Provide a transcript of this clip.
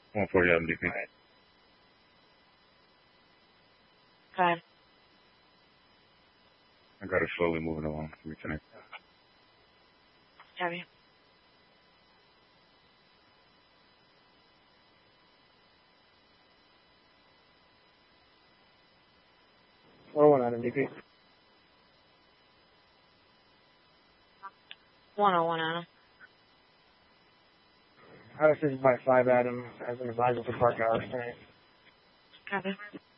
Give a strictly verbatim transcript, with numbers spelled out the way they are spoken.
one forty Adam D P. Okay. I got it slowly moving along. Reconnect. Copy. four oh one Adam D P. one oh one Adam. I was visited by five Adam as an advisor for Park Hours tonight. Copy.